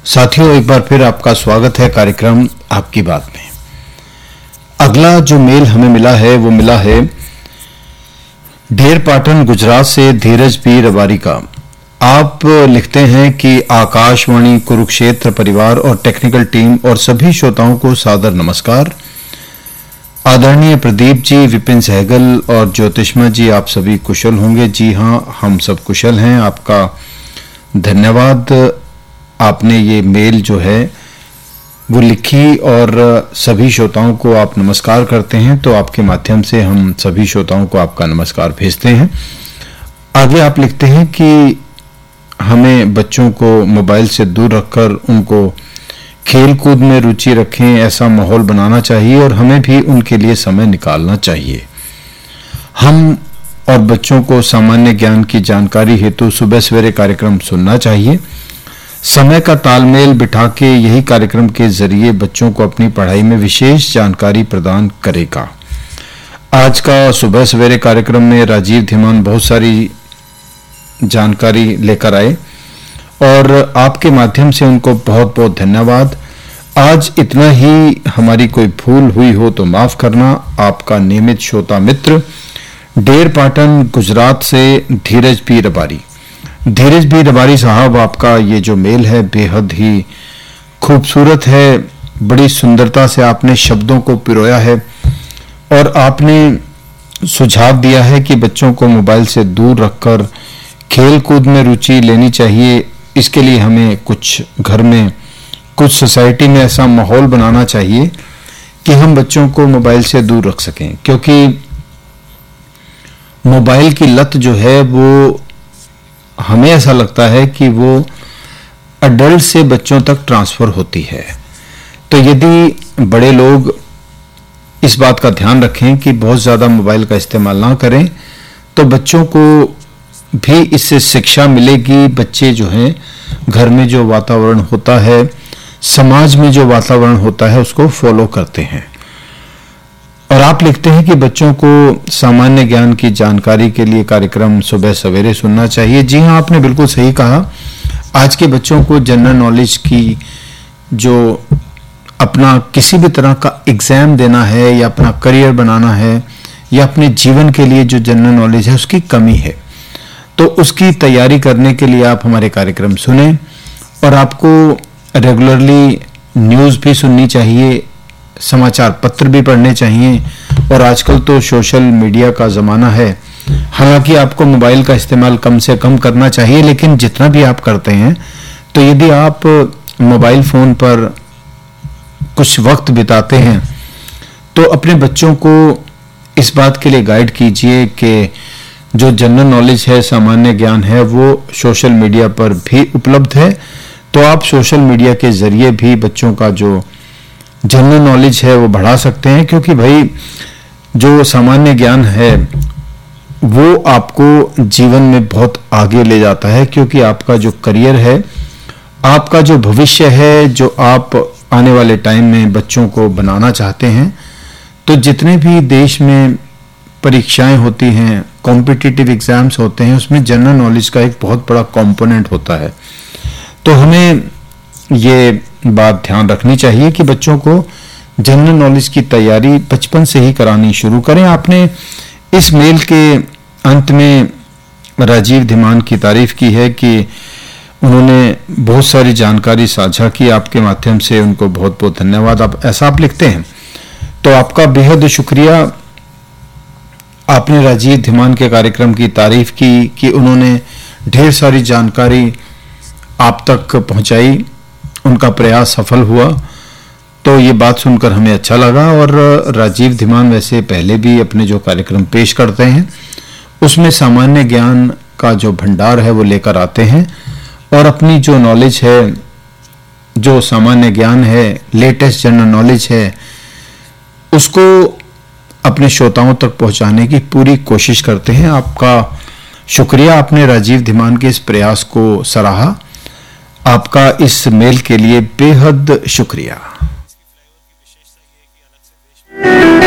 साथियों, एक बार फिर आपका स्वागत है कार्यक्रम आपकी बात में। अगला जो मेल हमें मिला है वो मिला है ढेरपाटन गुजरात से धीरज बी रबारी का। आप लिखते हैं कि आकाशवाणी कुरुक्षेत्र परिवार और टेक्निकल टीम और सभी श्रोताओं को सादर नमस्कार। आदरणीय प्रदीप जी, विपिन सहगल और ज्योतिष्मा जी, आप सभी कुशल होंगे। जी हाँ, हम सब कुशल हैं। आपका धन्यवाद। आपने ये मेल जो है वो लिखी और सभी श्रोताओं को आप नमस्कार करते हैं, तो आपके माध्यम से हम सभी श्रोताओं को आपका नमस्कार भेजते हैं। आगे आप लिखते हैं कि हमें बच्चों को मोबाइल से दूर रखकर उनको खेल कूद में रुचि रखें, ऐसा माहौल बनाना चाहिए और हमें भी उनके लिए समय निकालना चाहिए। हम और बच्चों को सामान्य ज्ञान की जानकारी हेतु सुबह सवेरे कार्यक्रम सुनना चाहिए। समय का तालमेल बिठा के यही कार्यक्रम के जरिए बच्चों को अपनी पढ़ाई में विशेष जानकारी प्रदान करेगा। आज का सुबह सवेरे कार्यक्रम में राजीव धीमान बहुत सारी जानकारी लेकर आए और आपके माध्यम से उनको बहुत बहुत धन्यवाद। आज इतना ही। हमारी कोई भूल हुई हो तो माफ करना। आपका नियमित श्रोता मित्र ढेरपाटन गुजरात से धीरज बी रबारी। धीरज बी रबारी साहब, आपका ये जो मेल है बेहद ही खूबसूरत है। बड़ी सुंदरता से आपने शब्दों को पिरोया है और आपने सुझाव दिया है कि बच्चों को मोबाइल से दूर रखकर खेल कूद में रुचि लेनी चाहिए। इसके लिए हमें कुछ घर में, कुछ सोसाइटी में ऐसा माहौल बनाना चाहिए कि हम बच्चों को मोबाइल से दूर रख सकें, क्योंकि मोबाइल की लत जो है वो हमें ऐसा लगता है कि वो अडल्ट से बच्चों तक ट्रांसफर होती है। तो यदि बड़े लोग इस बात का ध्यान रखें कि बहुत ज़्यादा मोबाइल का इस्तेमाल ना करें, तो बच्चों को भी इससे शिक्षा मिलेगी। बच्चे जो हैं घर में जो वातावरण होता है, समाज में जो वातावरण होता है, उसको फॉलो करते हैं। और आप लिखते हैं कि बच्चों को सामान्य ज्ञान की जानकारी के लिए कार्यक्रम सुबह सवेरे सुनना चाहिए। जी हाँ, आपने बिल्कुल सही कहा। आज के बच्चों को जनरल नॉलेज की, जो अपना किसी भी तरह का एग्जाम देना है या अपना करियर बनाना है या अपने जीवन के लिए जो जनरल नॉलेज है, उसकी कमी है। तो उसकी तैयारी करने के लिए आप हमारे कार्यक्रम सुने और आपको रेगुलरली न्यूज़ भी सुननी चाहिए, समाचार पत्र भी पढ़ने चाहिए। और आजकल तो सोशल मीडिया का ज़माना है। हालांकि आपको मोबाइल का इस्तेमाल कम से कम करना चाहिए, लेकिन जितना भी आप करते हैं, तो यदि आप मोबाइल फ़ोन पर कुछ वक्त बिताते हैं तो अपने बच्चों को इस बात के लिए गाइड कीजिए कि जो जनरल नॉलेज है, सामान्य ज्ञान है, वो सोशल मीडिया पर भी उपलब्ध है। तो आप सोशल मीडिया के ज़रिए भी बच्चों का जो जनरल नॉलेज है वो बढ़ा सकते हैं, क्योंकि भाई जो सामान्य ज्ञान है वो आपको जीवन में बहुत आगे ले जाता है, क्योंकि आपका जो करियर है, आपका जो भविष्य है, जो आप आने वाले टाइम में बच्चों को बनाना चाहते हैं, तो जितने भी देश में परीक्षाएं होती हैं, कॉम्पिटिटिव एग्जाम्स होते हैं, उसमें जनरल नॉलेज का एक बहुत बड़ा कंपोनेंट होता है। तो हमें ये बात ध्यान रखनी चाहिए कि बच्चों को जनरल नॉलेज की तैयारी बचपन से ही करानी शुरू करें। आपने इस मेल के अंत में राजीव धीमान की तारीफ की है कि उन्होंने बहुत सारी जानकारी साझा की। आपके माध्यम से उनको बहुत बहुत धन्यवाद। आप लिखते हैं, तो आपका बेहद शुक्रिया। आपने राजीव धीमान के कार्यक्रम की तारीफ की कि उन्होंने ढेर सारी जानकारी आप तक पहुंचाई, उनका प्रयास सफल हुआ। तो ये बात सुनकर हमें अच्छा लगा। और राजीव धीमान वैसे पहले भी अपने जो कार्यक्रम पेश करते हैं उसमें सामान्य ज्ञान का जो भंडार है वो लेकर आते हैं और अपनी जो नॉलेज है, जो सामान्य ज्ञान है, लेटेस्ट जनरल नॉलेज है, उसको अपने श्रोताओं तक पहुंचाने की पूरी कोशिश करते हैं। आपका शुक्रिया। आपने राजीव धीमान के इस प्रयास को सराहा। आपका इस मेल के लिए बेहद शुक्रिया।